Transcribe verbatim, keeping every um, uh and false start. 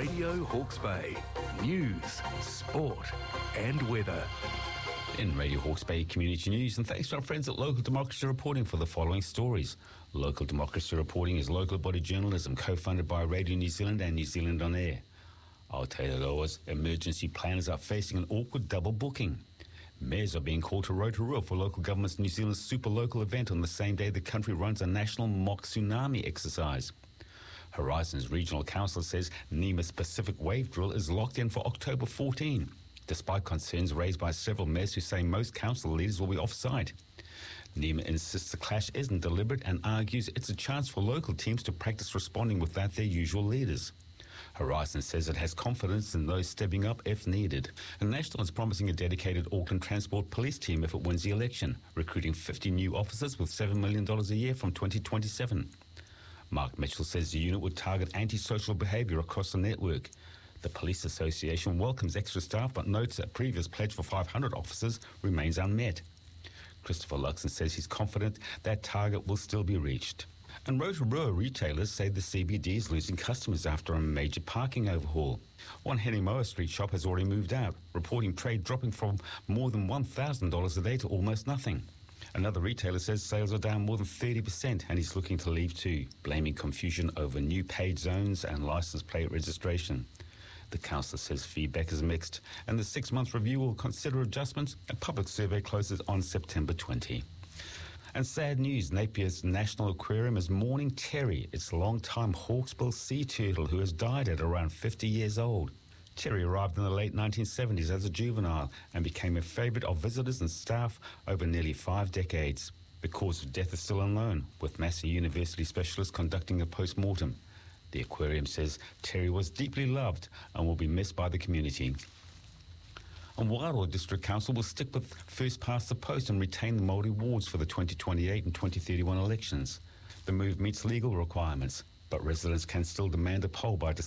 Radio Hawke's Bay. News, sport and weather. In Radio Hawke's Bay Community News, and thanks to our friends at Local Democracy Reporting for the following stories. Local Democracy Reporting is local body journalism co-funded by Radio New Zealand and New Zealand On Air. Aotearoa's emergency planners are facing an awkward double booking. Mayors are being called to Rotorua for local government's New Zealand's super local event on the same day the country runs a national mock tsunami exercise. Horizons Regional Council says NEMA's Pacific Wave Drill is locked in for October fourteenth, despite concerns raised by several mayors who say most council leaders will be off-site. NEMA insists the clash isn't deliberate and argues it's a chance for local teams to practice responding without their usual leaders. Horizon says it has confidence in those stepping up if needed. And National is promising a dedicated Auckland Transport Police team if it wins the election, recruiting fifty new officers with seven million dollars a year from twenty twenty-seven. Mark Mitchell says the unit would target antisocial behaviour across the network. The Police Association welcomes extra staff but notes that previous pledge for five hundred officers remains unmet. Christopher Luxon says he's confident that target will still be reached. And Rotorua retailers say the C B D is losing customers after a major parking overhaul. One Henimoa Street shop has already moved out, reporting trade dropping from more than one thousand dollars a day to almost nothing. Another retailer says sales are down more than thirty percent and he's looking to leave too, blaming confusion over new paid zones and license plate registration. The council says feedback is mixed and the six-month review will consider adjustments. A public survey closes on September twentieth. And sad news, Napier's National Aquarium is mourning Terry, its long-time hawksbill sea turtle who has died at around fifty years old. Terry arrived in the late nineteen seventies as a juvenile and became a favourite of visitors and staff over nearly five decades. The cause of death is still unknown, with Massey University specialists conducting a post-mortem. The aquarium says Terry was deeply loved and will be missed by the community. And Wairoa District Council will stick with first past the post and retain the Māori wards for the twenty twenty-eight and twenty thirty-one elections. The move meets legal requirements, but residents can still demand a poll by December.